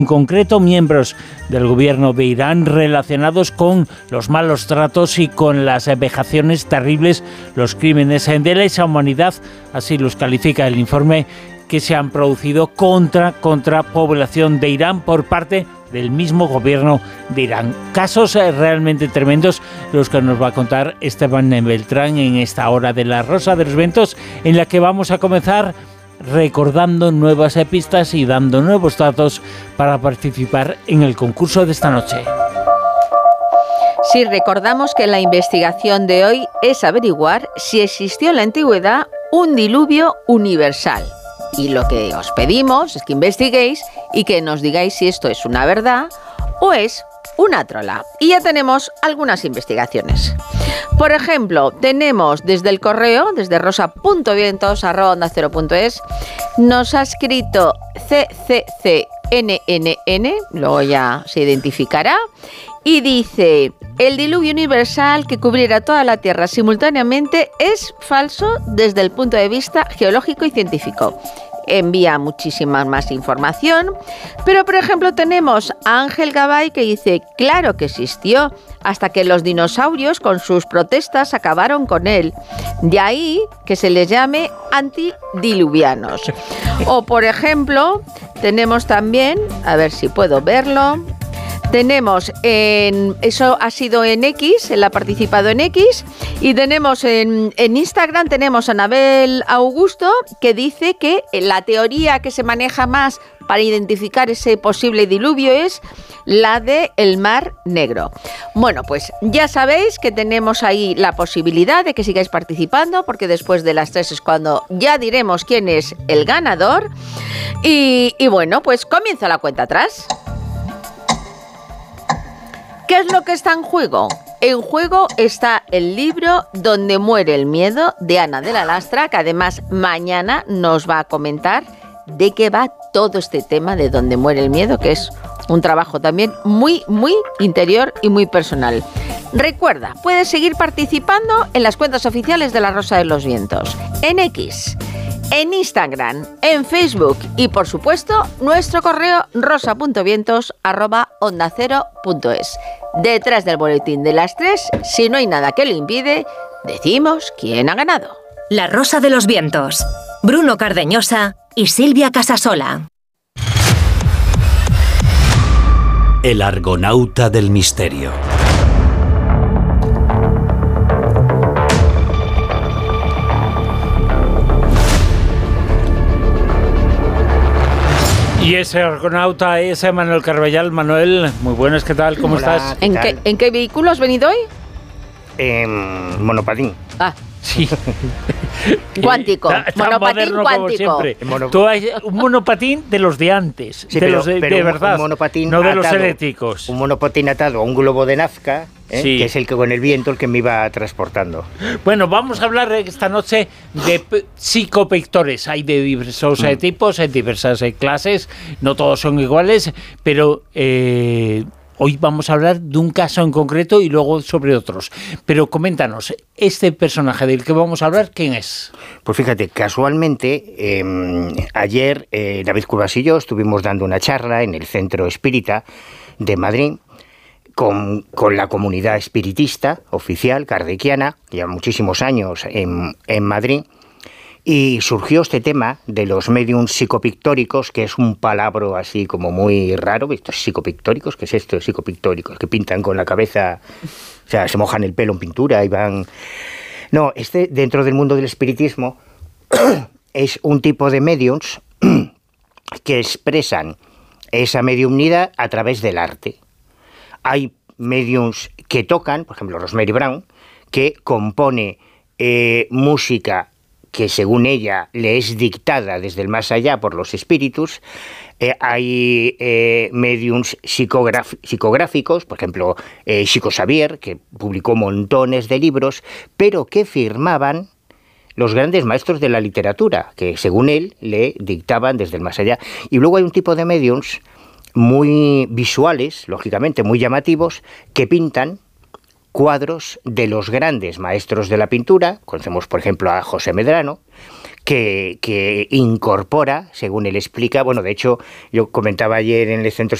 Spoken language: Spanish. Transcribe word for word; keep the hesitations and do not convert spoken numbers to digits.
En concreto, miembros del gobierno de Irán relacionados con los malos tratos y con las vejaciones terribles, los crímenes de lesa humanidad, así los califica el informe, que se han producido contra, contra población de Irán por parte del mismo gobierno de Irán. Casos realmente tremendos los que nos va a contar Esteban Beltrán en esta hora de La Rosa de los Vientos, en la que vamos a comenzar recordando nuevas pistas y dando nuevos datos para participar en el concurso de esta noche. Sí, recordamos que la investigación de hoy es averiguar si existió en la antigüedad un diluvio universal. Y lo que os pedimos es que investiguéis y que nos digáis si esto es una verdad o es una trola. Y ya tenemos algunas investigaciones. Por ejemplo, tenemos desde el correo, desde rosa punto vientos arroba onda cero punto es, nos ha escrito C C C N N N, luego ya se identificará, y dice: el diluvio universal que cubriera toda la Tierra simultáneamente es falso desde el punto de vista geológico y científico. Envía muchísima más información, pero por ejemplo tenemos a Ángel Gabay que dice: claro que existió, hasta que los dinosaurios con sus protestas acabaron con él. De ahí que se les llame antidiluvianos. O por ejemplo tenemos también, a ver si puedo verlo, tenemos en, eso ha sido en X, él ha participado en X, y tenemos en, en Instagram, tenemos a Anabel Augusto, que dice que la teoría que se maneja más para identificar ese posible diluvio es la de el Mar Negro. Bueno, pues ya sabéis que tenemos ahí la posibilidad de que sigáis participando, porque después de las tres es cuando ya diremos quién es el ganador. Y, y bueno, pues comienza la cuenta atrás. ¿Qué es lo que está en juego? En juego está el libro Donde muere el miedo, de Ana de la Lastra, que además mañana nos va a comentar de qué va todo este tema de Donde muere el miedo, que es un trabajo también muy, muy interior y muy personal. Recuerda, puedes seguir participando en las cuentas oficiales de La Rosa de los Vientos, en X, en Instagram, en Facebook y, por supuesto, nuestro correo rosa punto vientos arroba onda cero punto es. Detrás del boletín de las tres, si no hay nada que lo impide, decimos quién ha ganado. La Rosa de los Vientos, Bruno Cardeñosa y Silvia Casasola. El argonauta del misterio. Y ese argonauta es Manuel Carballal. Manuel, muy buenas, ¿qué tal? ¿Cómo Hola, estás? ¿qué ¿En tal? qué, ¿En qué vehículo has venido hoy? En monopatín. Ah, Sí. Cuántico, Tan- tan monopatín moderno como cuántico. siempre. Mono- Tú hay un monopatín de los de antes, Sí, de pero- los de, pero de un- verdad, un monopatín no de los atado- eléctricos. Un monopatín atado a un globo de Nazca, ¿eh? Sí. Que es el que con el viento el que me iba transportando. Bueno, vamos a hablar esta noche de p- psicopictores. Hay de diversos eh, tipos, en diversas eh, clases, no todos son iguales, pero eh, hoy vamos a hablar de un caso en concreto y luego sobre otros. Pero coméntanos, este personaje del que vamos a hablar, ¿quién es? Pues fíjate, casualmente, eh, ayer eh, David Cubas y yo estuvimos dando una charla en el Centro Espírita de Madrid con, con la comunidad espiritista oficial, kardeciana, que lleva muchísimos años en, en Madrid, y surgió este tema de los mediums psicopictóricos, que es un palabra así como muy raro. ¿Estos psicopictóricos? ¿Qué es esto de psicopictóricos? Que pintan con la cabeza, o sea, se mojan el pelo en pintura y van... No, este, dentro del mundo del espiritismo, es un tipo de mediums que expresan esa mediumnidad a través del arte. Hay mediums que tocan, por ejemplo, Rosemary Brown, que compone eh, música que según ella le es dictada desde el más allá por los espíritus. Eh, hay eh, mediums psicograf- psicográficos, por ejemplo, eh, Chico Xavier, que publicó montones de libros, pero que firmaban los grandes maestros de la literatura, que según él le dictaban desde el más allá. Y luego hay un tipo de mediums muy visuales, lógicamente muy llamativos, que pintan cuadros de los grandes maestros de la pintura. Conocemos, por ejemplo, a José Medrano, que, que incorpora, según él explica, bueno, de hecho, yo comentaba ayer en el Centro